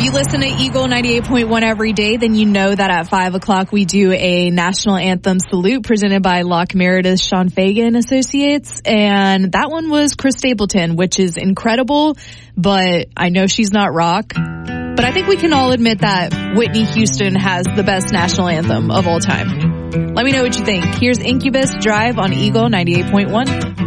you listen to Eagle 98.1 every day, then you know that at 5 o'clock we do a national anthem salute presented by Locke Meredith, Sean Fagan Associates. And that one was Chris Stapleton, which is incredible, but I know she's not rock. But I think we can all admit that Whitney Houston has the best national anthem of all time. Let me know what you think. Here's Incubus Drive on Eagle 98.1.